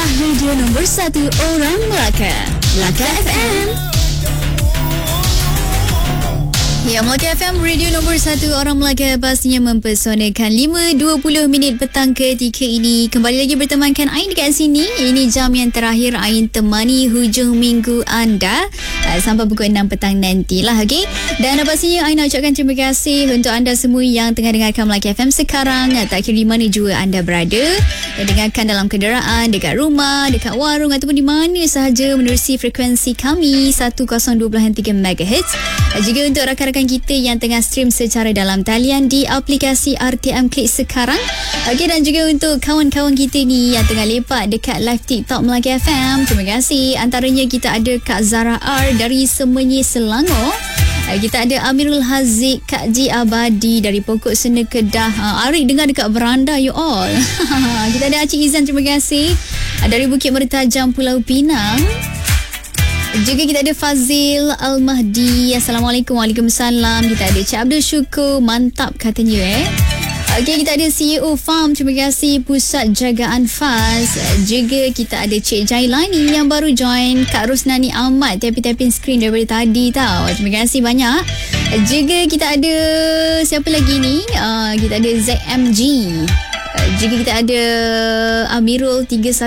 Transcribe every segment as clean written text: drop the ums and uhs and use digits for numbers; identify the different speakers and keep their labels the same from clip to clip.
Speaker 1: adalah radio nombor 1 orang Melaka. Melaka FM. Ya, Melaka FM, radio nombor 1 orang Melaka, pastinya mempersonakan. 5.20 minit petang ketika ini. Kembali lagi bertemankan Ain dekat sini. Ini jam yang terakhir Ain temani hujung minggu anda sampai pukul 6 petang nantilah, okey? Dan pastinya Ain nak ucapkan terima kasih untuk anda semua yang tengah dengarkan Melaka FM sekarang. Tak kira di mana jua anda berada, yang dengarkan dalam kenderaan, dekat rumah, dekat warung ataupun di mana sahaja menerusi frekuensi kami 102.3 MHz. Juga untuk rakan-rakan kita yang tengah stream secara dalam talian di aplikasi RTM Klik sekarang. Okey, dan juga untuk kawan-kawan kita ni yang tengah lepak dekat live TikTok Melaka FM. Terima kasih. Antaranya kita ada Kak Zara R dari Semenyi, Selangor. Kita ada Amirul Haziq, Kak Ji Abadi dari Pokok Sena, Kedah. Arik dengar dekat beranda, you all. Kita ada Acik Izan, terima kasih, dari Bukit Mertajam, Pulau Pinang. Juga kita ada Fazil Al-Mahdi. Assalamualaikum. Waalaikumsalam. Kita ada Cik Abdul Syukur, mantap katanya. Okey, kita ada CEO Farm, terima kasih, Pusat Jagaan FAS. Juga kita ada Cik Jailani yang baru join. Kak Rosnani Ahmad tapin skrin daripada tadi tau. Terima kasih banyak. Juga kita ada siapa lagi ni? Kita ada ZMG. Juga kita ada Amirul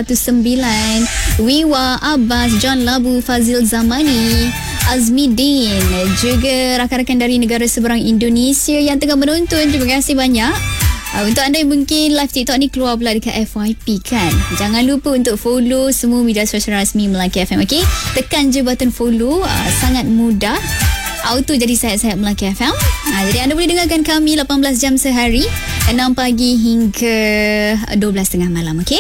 Speaker 1: 319, Wiwa, Abbas, John Labu, Fazil Zamani, Azmi Din, juga rakan-rakan dari negara seberang Indonesia yang tengah menonton. Terima kasih banyak. Untuk anda yang mungkin live TikTok ni keluar pula dekat FYP kan, jangan lupa untuk follow semua media sosial rasmi Melaka FM, okey? Tekan je button follow, sangat mudah. Auto jadi sayap-sayap Melaka FM. Jadi anda boleh dengarkan kami 18 jam sehari, 6 pagi hingga 12.30 malam, okey?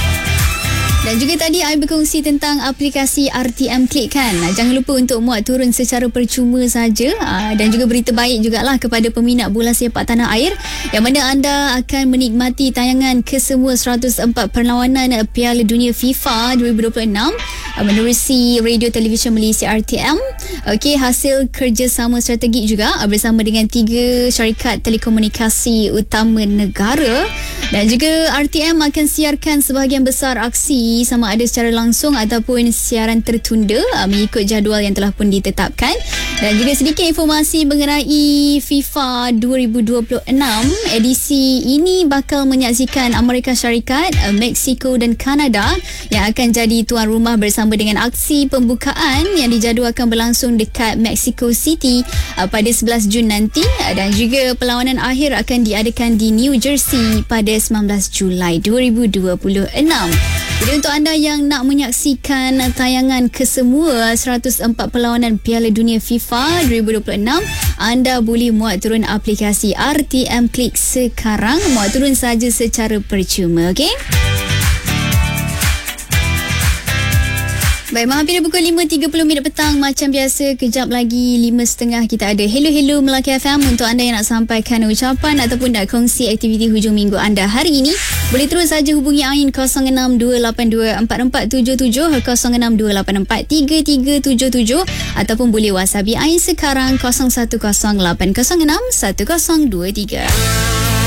Speaker 1: Dan juga tadi I berkongsi tentang aplikasi RTM Klik kan. Jangan lupa untuk muat turun secara percuma saja. Dan juga berita baik jugalah kepada peminat bola sepak tanah air, yang mana anda akan menikmati tayangan kesemua 104 perlawanan Piala Dunia FIFA 2026 menerusi Radio Television Malaysia RTM. Okey, hasil kerjasama strategik juga bersama dengan 3 syarikat telekomunikasi utama negara. Dan juga RTM akan siarkan sebahagian besar aksi sama ada secara langsung ataupun siaran tertunda mengikut jadual yang telah pun ditetapkan. Dan juga sedikit informasi mengenai FIFA 2026. Edisi ini bakal menyaksikan Amerika Syarikat, Mexico dan Kanada yang akan jadi tuan rumah bersama dengan aksi pembukaan yang dijadualkan berlangsung dekat Mexico City pada 11 Jun nanti. Dan juga perlawanan akhir akan diadakan di New Jersey pada 19 Julai 2026. Jadi untuk anda yang nak menyaksikan tayangan kesemua 104 perlawanan Piala Dunia FIFA 2026, anda boleh muat turun aplikasi RTM Klik sekarang. Muat turun saja secara percuma, okey? Baik, hampir pukul 5.30 minit petang. Macam biasa, kejap lagi 5.30 kita ada Hello Melaka FM. Untuk anda yang nak sampaikan ucapan ataupun nak kongsi aktiviti hujung minggu anda hari ini, boleh terus saja hubungi Ain 0628244777, 0628433377, ataupun boleh WhatsApp Ain sekarang 0108061023.